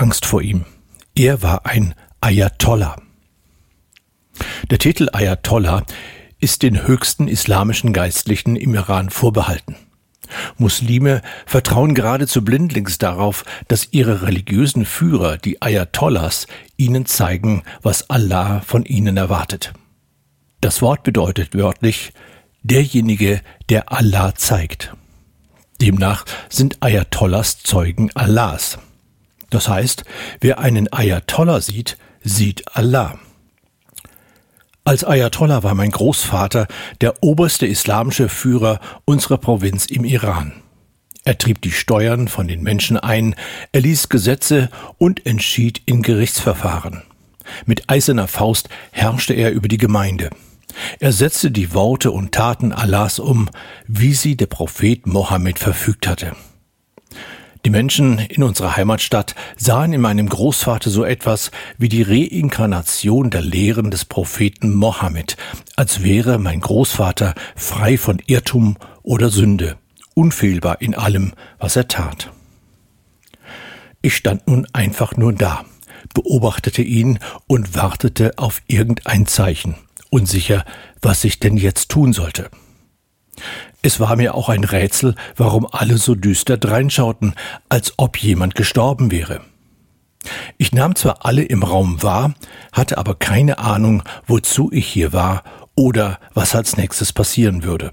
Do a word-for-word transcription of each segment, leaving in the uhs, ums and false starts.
Angst vor ihm. Er war ein Ayatollah. Der Titel Ayatollah ist den höchsten islamischen Geistlichen im Iran vorbehalten. Muslime vertrauen geradezu blindlings darauf, dass ihre religiösen Führer, die Ayatollahs, ihnen zeigen, was Allah von ihnen erwartet. Das Wort bedeutet wörtlich derjenige, der Allah zeigt. Demnach sind Ayatollahs Zeugen Allahs. Das heißt, wer einen Ayatollah sieht, sieht Allah. Als Ayatollah war mein Großvater der oberste islamische Führer unserer Provinz im Iran. Er trieb die Steuern von den Menschen ein, erließ Gesetze und entschied in Gerichtsverfahren. Mit eiserner Faust herrschte er über die Gemeinde. Er setzte die Worte und Taten Allahs um, wie sie der Prophet Mohammed verfügt hatte. Die Menschen in unserer Heimatstadt sahen in meinem Großvater so etwas wie die Reinkarnation der Lehren des Propheten Mohammed, als wäre mein Großvater frei von Irrtum oder Sünde, unfehlbar in allem, was er tat. Ich stand nun einfach nur da, beobachtete ihn und wartete auf irgendein Zeichen, unsicher, was ich denn jetzt tun sollte. Es war mir auch ein Rätsel, warum alle so düster dreinschauten, als ob jemand gestorben wäre. Ich nahm zwar alle im Raum wahr, hatte aber keine Ahnung, wozu ich hier war oder was als nächstes passieren würde.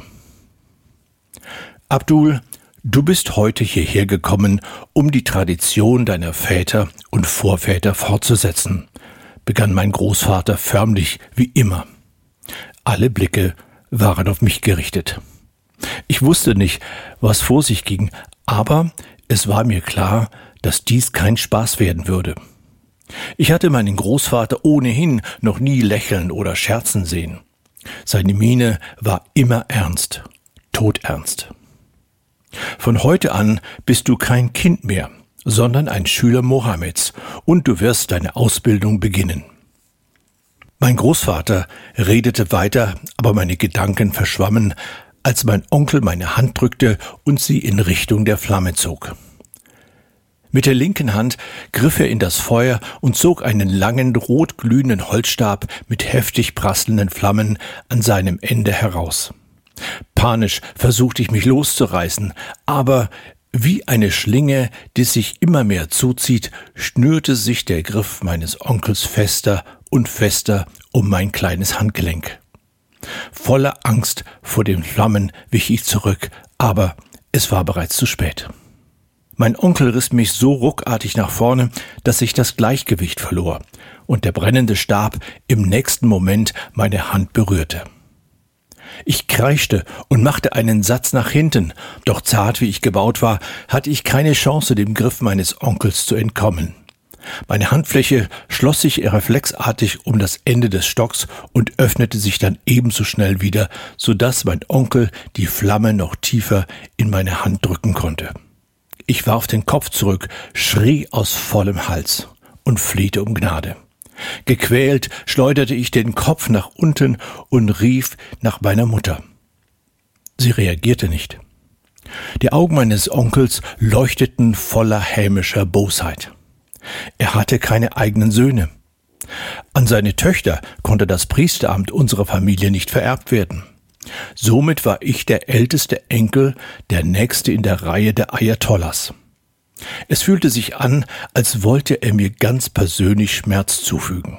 Abdul, du bist heute hierher gekommen, um die Tradition deiner Väter und Vorväter fortzusetzen, begann mein Großvater förmlich wie immer. Alle Blicke waren auf mich gerichtet. Ich wusste nicht, was vor sich ging, aber es war mir klar, dass dies kein Spaß werden würde. Ich hatte meinen Großvater ohnehin noch nie lächeln oder scherzen sehen. Seine Miene war immer ernst, todernst. Von heute an bist du kein Kind mehr, sondern ein Schüler Mohammeds und du wirst deine Ausbildung beginnen. Mein Großvater redete weiter, aber meine Gedanken verschwammen, als mein Onkel meine Hand drückte und sie in Richtung der Flamme zog. Mit der linken Hand griff er in das Feuer und zog einen langen, rotglühenden Holzstab mit heftig prasselnden Flammen an seinem Ende heraus. Panisch versuchte ich mich loszureißen, aber wie eine Schlinge, die sich immer mehr zuzieht, schnürte sich der Griff meines Onkels fester und fester um mein kleines Handgelenk. Voller Angst vor den Flammen wich ich zurück, aber es war bereits zu spät. Mein Onkel riss mich so ruckartig nach vorne, dass ich das Gleichgewicht verlor und der brennende Stab im nächsten Moment meine Hand berührte. Ich kreischte und machte einen Satz nach hinten, doch zart wie ich gebaut war, hatte ich keine Chance, dem Griff meines Onkels zu entkommen. Meine Handfläche schloss sich reflexartig um das Ende des Stocks und öffnete sich dann ebenso schnell wieder, so dass mein Onkel die Flamme noch tiefer in meine Hand drücken konnte. Ich warf den Kopf zurück, schrie aus vollem Hals und flehte um Gnade. Gequält schleuderte ich den Kopf nach unten und rief nach meiner Mutter. Sie reagierte nicht. Die Augen meines Onkels leuchteten voller hämischer Bosheit. Er hatte keine eigenen Söhne. An seine Töchter konnte das Priesteramt unserer Familie nicht vererbt werden. Somit war ich der älteste Enkel, der nächste in der Reihe der Ayatollahs. Es fühlte sich an, als wollte er mir ganz persönlich Schmerz zufügen.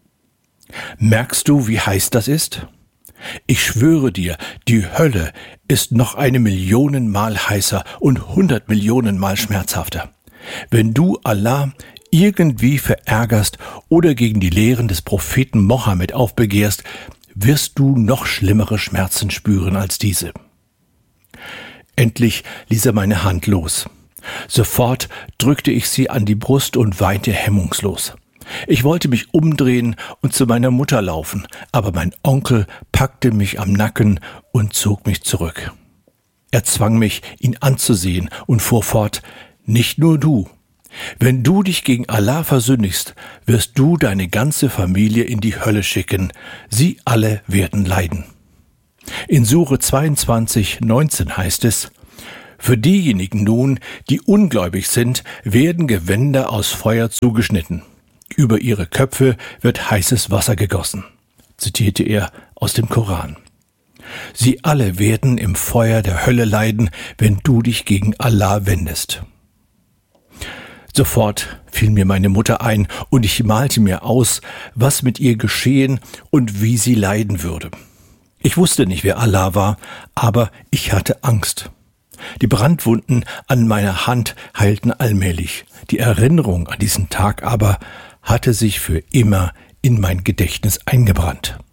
Merkst du, wie heiß das ist? Ich schwöre dir, die Hölle ist noch eine Millionenmal heißer und hundert Millionenmal schmerzhafter. Wenn du Allah irgendwie verärgerst oder gegen die Lehren des Propheten Mohammed aufbegehrst, wirst du noch schlimmere Schmerzen spüren als diese. Endlich ließ er meine Hand los. Sofort drückte ich sie an die Brust und weinte hemmungslos. Ich wollte mich umdrehen und zu meiner Mutter laufen, aber mein Onkel packte mich am Nacken und zog mich zurück. Er zwang mich, ihn anzusehen und fuhr fort: Nicht nur du. Wenn du dich gegen Allah versündigst, wirst du deine ganze Familie in die Hölle schicken. Sie alle werden leiden. In Sure zweiundzwanzig, neunzehn heißt es: Für diejenigen nun, die ungläubig sind, werden Gewänder aus Feuer zugeschnitten. Über ihre Köpfe wird heißes Wasser gegossen, zitierte er aus dem Koran. Sie alle werden im Feuer der Hölle leiden, wenn du dich gegen Allah wendest. Sofort fiel mir meine Mutter ein und ich malte mir aus, was mit ihr geschehen und wie sie leiden würde. Ich wusste nicht, wer Allah war, aber ich hatte Angst. Die Brandwunden an meiner Hand heilten allmählich. Die Erinnerung an diesen Tag aber hatte sich für immer in mein Gedächtnis eingebrannt.